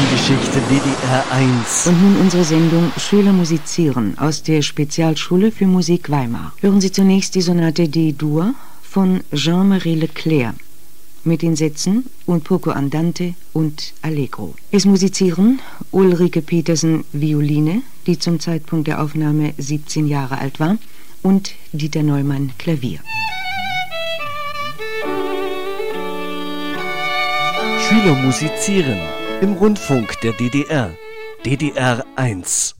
Geschichte DDR 1. Und nun unsere Sendung Schüler musizieren aus der Spezialschule für Musik Weimar. Hören Sie zunächst die Sonate D-Dur von Jean-Marie Leclerc mit den Sätzen Un poco andante und Allegro. Es musizieren Ulrike Petersen Violine, die zum Zeitpunkt der Aufnahme 17 Jahre alt war, und Dieter Neumann Klavier. Schüler musizieren im Rundfunk der DDR. DDR 1.